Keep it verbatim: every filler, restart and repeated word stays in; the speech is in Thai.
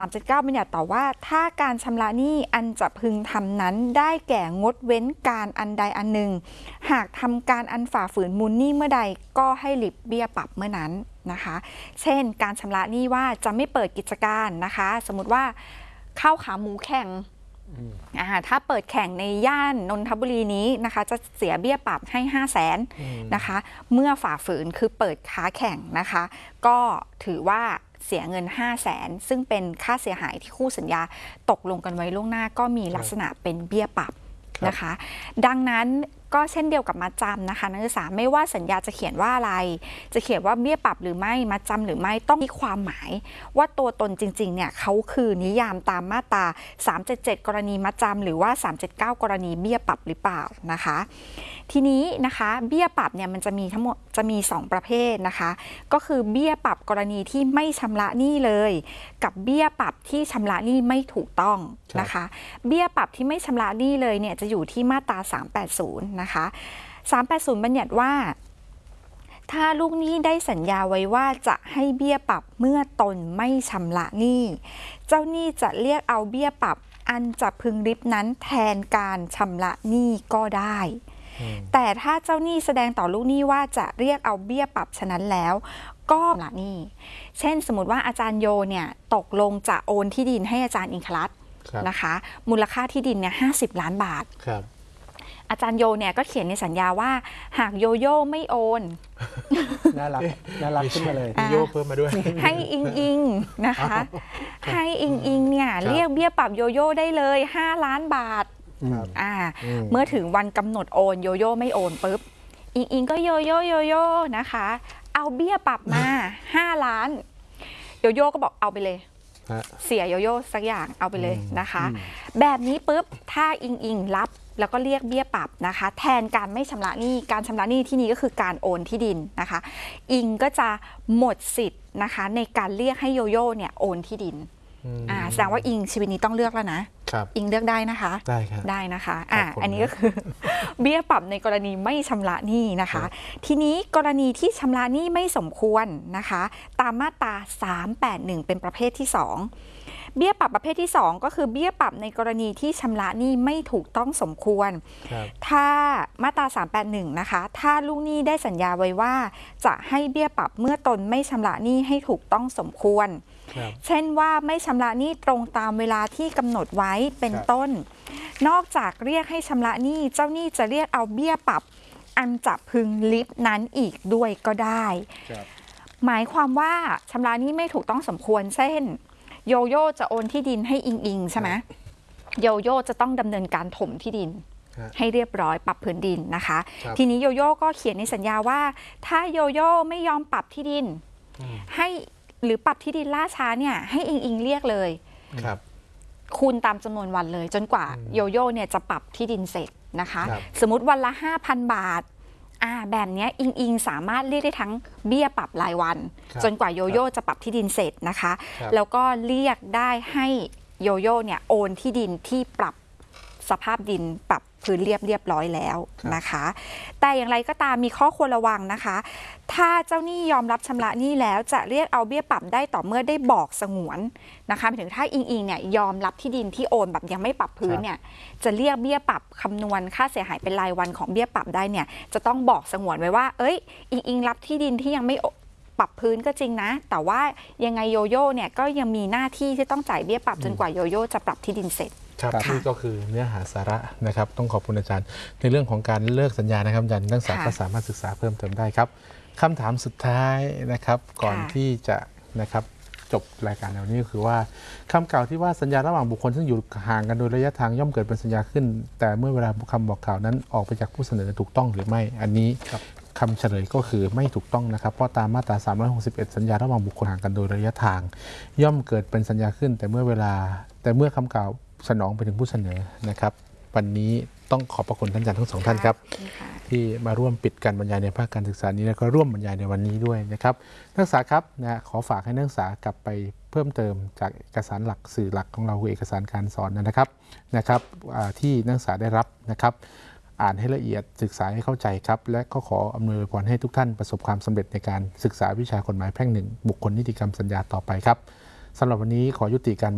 สาม เจ็ด เก้า บัญญัติต่อว่าถ้าการชำระหนี้อันจะพึงทำนั้นได้แก่งดเว้นการอันใดอันหนึ่งหากทำการอันฝ่าฝืนมูลหนี้เมื่อใดก็ให้หลิบเบี้ยปรับเมื่อนั้นนะคะเช่นการชำระหนี้ว่าจะไม่เปิดกิจการนะคะสมมติว่าเข้าขาหมูแข่งถ้าเปิดแข่งในย่านนนทบุรีนี้นะคะจะเสียเบี้ยปรับให้ห้าแสนนะคะเมื่อฝ่าฝืนคือเปิดค้าแข่งนะคะก็ถือว่าเสียเงินห้าแสนซึ่งเป็นค่าเสียหายที่คู่สัญญาตกลงกันไว้ล่วงหน้าก็มีลักษณะเป็นเบี้ยปรับนะคะดังนั้นก็เช่นเดียวกับมัดจำนะคะนักศึกษาไม่ว่าสัญญาจะเขียนว่าอะไรจะเขียนว่าเบี้ยปรับหรือไม่มัดจำหรือไม่ต้องมีความหมายว่าตัวตนจริงๆเนี่ยเขาคือนิยามตามมาตราสาม เจ็ด เจ็ดกรณีมัดจำหรือว่าสาม เจ็ด เก้ากรณีเบี้ยปรับหรือเปล่านะคะทีนี้นะคะเบี้ยปรับเนี่ยมันจะมีทั้งหมดจะมีสองประเภทนะคะก็คือเบี้ยปรับกรณีที่ไม่ชำระหนี้เลยกับเบี้ยปรับที่ชำระหนี้ไม่ถูกต้องนะคะเบี้ยปรับที่ไม่ชำระหนี้เลยเนี่ยจะอยู่ที่มาตราสาม แปด ศูนย์นะคะสาม แปด ศูนย์ บัญญัติว่าถ้าลูกหนี้ได้สัญญาไว้ว่าจะให้เบี้ยปรับเมื่อตนไม่ชำระหนี้เจ้าหนี้จะเรียกเอาเบี้ยปรับอันจะพึงริบนั้นแทนการชำระหนี้ก็ได้แต่ถ้าเจ้าหนี้แสดงต่อลูกหนี้ว่าจะเรียกเอาเบี้ยปรับฉะนั้นแล้วก็ชำระหนี้เช่นสมมติว่าอาจารย์โยเนี่ยตกลงจะโอนที่ดินให้อาจารย์อิงคลัสนะคะมูลค่าที่ดินเนี่ยห้าสิบล้านบาทอาจารย์โยเนี่ยก็เขียนในสัญญาว่าหากโยโย่ไม่โอนน่ารักน่ารักขึ้นมาเลยโยเพิ่มมาด้วยให้อิงอิงนะคะให้อิงอิงเนี่ยเรียกเบี้ยปรับโยโย่ได้เลยห้าล้านบาทอ่าเมื่อถึงวันกำหนดโอนโยโย่ไม่โอนปุ๊บอิงอิงก็โยโย่โยโย่นะคะเอาเบี้ยปรับมาห้าล้านโยโย่ก็บอกเอาไปเลยเสียโยโย่สักอย่างเอาไปเลยนะคะแบบนี้ปุ๊บถ้าอิงอิงรับแล้วก็เรียกเบี้ยปรับนะคะแทนการไม่ชำระหนี้การชำระหนี้ที่นี้ก็คือการโอนที่ดินนะคะอิงก็จะหมดสิทธิ์นะคะในการเรียกให้โยโย่เนี่ยโอนที่ดินอ่าแสดงว่าอิงชีวิตนี้ต้องเลือกแล้วนะอิงเลือกได้นะคะได้ครับได้นะคะอ่าอันนี้ก็คือเบี้ยปรับในกรณีไม่ชำระหนี้นะคะทีนี้กรณีที่ชำระหนี้ไม่สมควรนะคะตามมาตราสาม แปด หนึ่งเป็นประเภทที่สองเบี้ยปรับประเภทที่สองก็คือเบี้ยปรับในกรณีที่ชำระหนี้ไม่ถูกต้องสมควรถ้ามาตราสาม แปด หนึ่งนะคะถ้าลูกหนี้ได้สัญญาไว้ว่าจะให้เบี้ยปรับเมื่อตนไม่ชำระหนี้ให้ถูกต้องสมควรเช่นว่าไม่ชำระหนี้ตรงตามเวลาที่กำหนดไว้เป็นต้นนอกจากเรียกให้ชำระหนี้เจ้าหนี้จะเรียกเอาเบี้ยปรับอันจะพึงลิบนั้นอีกด้วยก็ได้หมายความว่าชำระหนี้ไม่ถูกต้องสมควรเช่นโยโย่จะโอนที่ดินให้อิงอิงใช่ไหมโยโย่จะต้องดำเนินการถมที่ดินให้เรียบร้อยปรับพื้นดินนะคะทีนี้โยโย่ก็เขียนในสัญญาว่าถ้าโยโย่ไม่ยอมปรับที่ดินให้หรือปรับที่ดินล่าช้าเนี่ยให้อิงอิงเรียกเลยคูณตามจำนวนวันเลยจนกว่าโยโย่เนี่ยจะปรับที่ดินเสร็จนะคะสมมติวันละ ห้าพัน บาทอ่าแบบนี้อิงอิงสามารถเรียกได้ทั้งเบี้ยปรับรายวันจนกว่าโยโย่จะปรับที่ดินเสร็จนะคะแล้วก็เรียกได้ให้โยโย่เนี่ยโอนที่ดินที่ปรับสภาพดินปรับพื้นเรียบเรียบร้อยแล้วนะคะแต่อย่างไรก็ตามมีข้อควรระวังนะคะถ้าเจ้าหนี้ยอมรับชำระหนี้แล้วจะเรียกเอาเบี้ยปรับได้ต่อเมื่อได้บอกสงวนนะคะหมายถึงถ้าอิงอิงเนี่ยยอมรับที่ดินที่โอนแบบยังไม่ปรับพื้นเนี่ยจะเรียกเบี้ยปรับคำนวณค่าเสียหายเป็นรายวันของเบี้ยปรับได้เนี่ยจะต้องบอกสงวนไว้ว่าเอ้ยอิงอิงรับที่ดินที่ยังไม่ปรับพื้นก็จริงนะแต่ว่ายังไงโยโย่เนี่ยก็ยังมีหน้าที่ที่ต้องจ่ายเบี้ยปรับจนกว่าโยโย่จะปรับที่ดินเสร็จครับนี่ก็คือเนื้อหาสาระนะครับต้องขอบคุณอาจารย์ในเรื่องของการเลิกสัญญานะครับอาจารย์นักศึกษาก็สามารถศึกษาเพิ่มเติมได้ครับคำถามสุดท้ายนะครับก่อนที่จะนะครับจบรายการในวันนี้ก็คือว่าคำกล่าวที่ว่าสัญญาระหว่างบุคคลซึ่งอยู่ห่างกันโดยระยะทางย่อมเกิดเป็นสัญญาขึ้นแต่เมื่อเวลาคำบอกกล่าวนั้นออกไปจากผู้เสนอถูกต้องหรือไม่อันนี้คำเฉลยก็คือไม่ถูกต้องนะครับเพราะตามมาตราสามร้อยหกสิบเอ็ดสัญญาระหว่างบุคคลห่างกันโดยระยะทางย่อมเกิดเป็นสัญญาขึ้นแต่เมื่อเวลาแต่เมื่อคำกล่าวสนองไปถึงผู้เสนอนะครับวันนี้ต้องขอบพระคุณท่านอาจารย์ทั้งสองท่านครับที่มาร่วมปิดการบรรยายในภาคการศึกษานี้แล้วก็ร่วมบรรยายในวันนี้ด้วยนะครับนักศึกษาครับนะขอฝากให้นักศึกษากลับไปเพิ่มเติมจากเอกสารหลักสื่อหลักของเราคือเอกสารการสอนนะครับนะครับที่นักศึกษาได้รับนะครับอ่านให้ละเอียดศึกษาให้เข้าใจครับและก็ขออำนวยพรให้ทุกท่านประสบความสำเร็จในการศึกษาวิชากฎหมายแพ่งหนึ่งบุคคลนิติกรรมสัญญาต่อไปครับสำหรับวันนี้ขอยุติการ